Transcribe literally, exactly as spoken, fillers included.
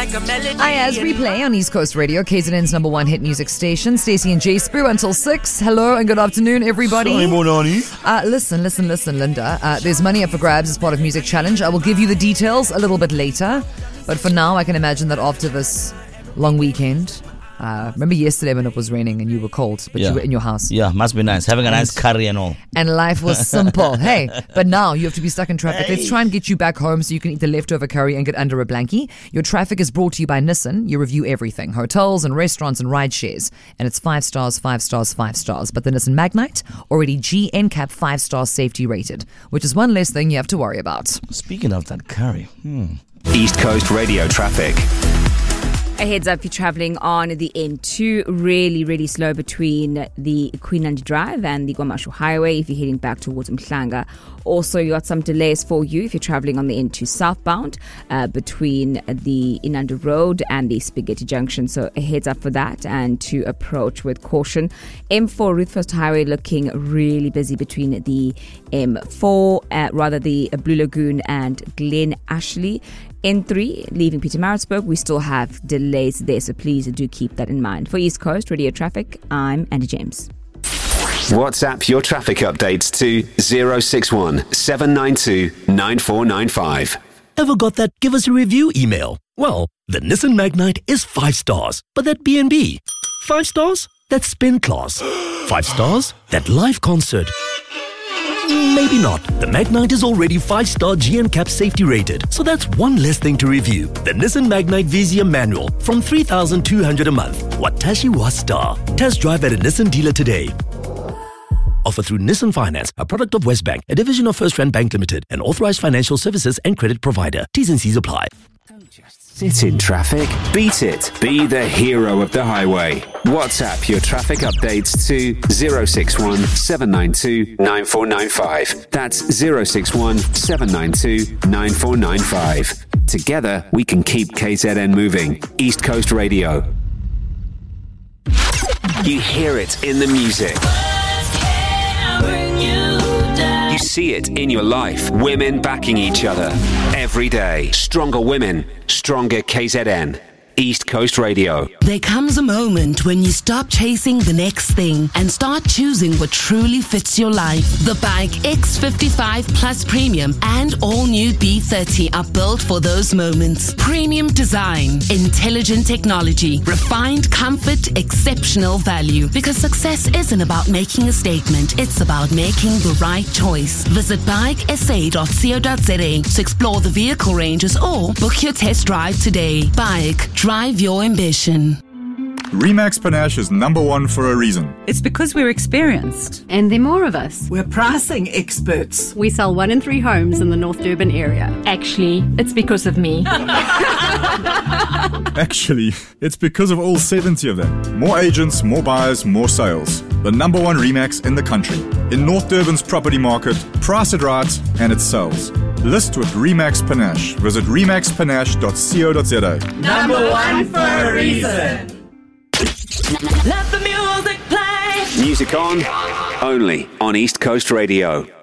like a melody. Hi, as replay on East Coast Radio, K Z N's number one hit music station. Stacey and Jay Spoo until six. Hello and good afternoon, everybody. Sorry, Monani. Uh, listen, listen, listen, Linda. Uh, there's money up for grabs as part of Music Challenge. I will give you the details a little bit later. But for now, I can imagine that after this long weekend... Uh, remember yesterday when it was raining and you were cold, but Yeah. you were in your house. Yeah, must be nice. Having a nice curry and all. And life was simple. Hey, but now you have to be stuck in traffic. Let's try and get you back home so you can eat the leftover curry and get under a blankie. Your traffic is brought to you by Nissan. You review everything. Hotels and restaurants and ride shares. And it's five stars, five stars, five stars. But the Nissan Magnite, already G N C A P five star safety rated, which is one less thing you have to worry about. Speaking of that curry. Hmm. East Coast Radio traffic. A heads up if you're travelling on the N two, really, really slow between the Queen Anne Drive and the Guamashu Highway if you're heading back towards Mhlanga. Also, you got some delays for you if you're travelling on the N two southbound uh, between the Inanda Road and the Spaghetti Junction. So a heads up for that and to approach with caution. M four Ruthfirst Highway looking really busy between the M four, uh, rather the Blue Lagoon and Glen Ashley. N three, leaving Pietermaritzburg, we still have delays there, so please do keep that in mind. For East Coast Radio Traffic, I'm Andy James. WhatsApp your traffic updates to zero six one seven nine two nine four nine five. Ever got that give us a review email? Well, the Nissan Magnite is five stars, but that B and B? Five stars? That spin class. Five stars? That live concert. Maybe not. The Magnite is already five star G N C A P safety rated, so that's one less thing to review. The Nissan Magnite Vizia Manual from three thousand two hundred a month. Watashi wa star. Test drive at a Nissan dealer today. Offer through Nissan Finance, a product of Westbank, a division of First Rand Bank Limited, an authorized financial services and credit provider. T's and C's apply. Sit in traffic. Beat it. Be the hero of the highway. WhatsApp your traffic updates to zero six one seven nine two nine four nine five. That's zero six one seven nine two nine four nine five. Together, we can keep K Z N moving. East Coast Radio. You hear it in the music. You see it in your life. Women backing each other every day. Stronger women, stronger K Z N. East Coast Radio. There comes a moment when you stop chasing the next thing and start choosing what truly fits your life. The Bike X fifty-five Plus Premium and all new B thirty are built for those moments. Premium design, intelligent technology, refined comfort, exceptional value. Because success isn't about making a statement, it's about making the right choice. Visit bike s a dot co dot z a to explore the vehicle ranges or book your test drive today. Bike. Drive your ambition. Remax Panache is number one for a reason. It's because we're experienced. And there are more of us. We're pricing experts. We sell one in three homes in the North Durban area. Actually, it's because of me. Actually, it's because of all seventy of them. More agents, more buyers, more sales. The number one Remax in the country. In North Durban's property market, price it right, and it sells. List with Remax Panache. Visit remax panache dot co dot z a. Number one for a reason. Let the music play. Music on, only on East Coast Radio.